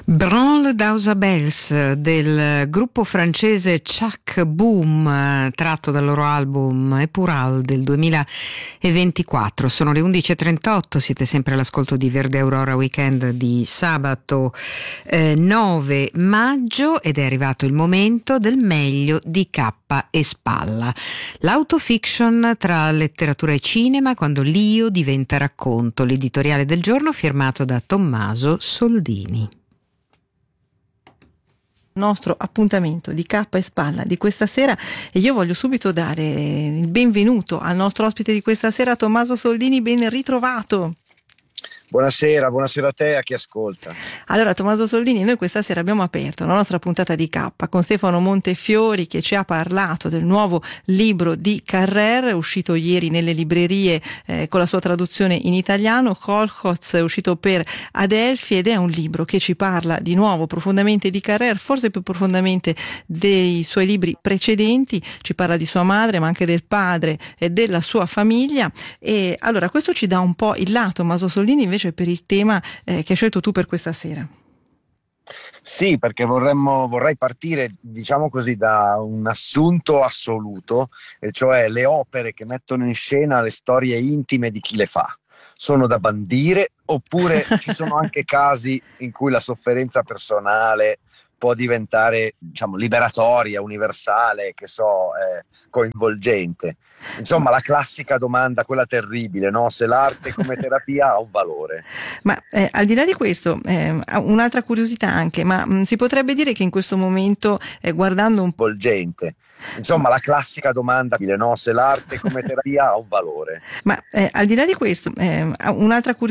Branle d'Ausa Bells del gruppo francese Chuck Boom, tratto dal loro album Epural del 2024. Sono le 11.38, siete sempre all'ascolto di Verde Aurora Weekend di sabato 9 maggio ed è arrivato il momento del meglio di Cappa e Spalla. L'autofiction tra letteratura e cinema quando l'io diventa racconto, l'editoriale del giorno firmato da Tommaso Soldini. Nostro appuntamento di Cappa e Spalla di questa sera, e io voglio subito dare il benvenuto al nostro ospite di questa sera, Tommaso Soldini. Ben ritrovato. Buonasera a te e a chi ascolta. Allora, Tommaso Soldini, noi questa sera abbiamo aperto la nostra puntata di Cappa con Stefano Montefiori, che ci ha parlato del nuovo libro di Carrère, uscito ieri nelle librerie con la sua traduzione in italiano. Kolkhoz è uscito per Adelphi ed è un libro che ci parla di nuovo profondamente di Carrère, forse più profondamente dei suoi libri precedenti. Ci parla di sua madre, ma anche del padre e della sua famiglia. E allora questo ci dà un po' il lato, Tommaso Soldini, invece per il tema che hai scelto tu per questa sera. Sì, perché vorrei partire, diciamo così, da un assunto assoluto, e cioè le opere che mettono in scena le storie intime di chi le fa. Sono da bandire, oppure ci sono anche casi in cui la sofferenza personale può diventare, diciamo, liberatoria, universale, coinvolgente. Insomma, la classica domanda, quella terribile, no? Se l'arte come terapia ha un valore. Ma al di là di questo, un'altra curiosità anche, ma si potrebbe dire che in questo momento, guardando un po'... Coinvolgente. Insomma, la classica domanda, no? Se l'arte come terapia ha un valore. Ma al di là di questo, un'altra curiosità